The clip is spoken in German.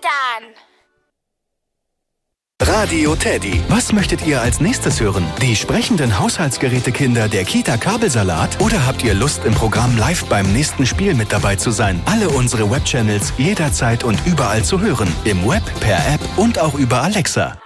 dann. Radio Teddy. Was möchtet ihr als nächstes hören? Die sprechenden Haushaltsgerätekinder der Kita Kabelsalat? Oder habt ihr Lust, im Programm live beim nächsten Spiel mit dabei zu sein? Alle unsere Webchannels jederzeit und überall zu hören. Im Web, per App und auch über Alexa.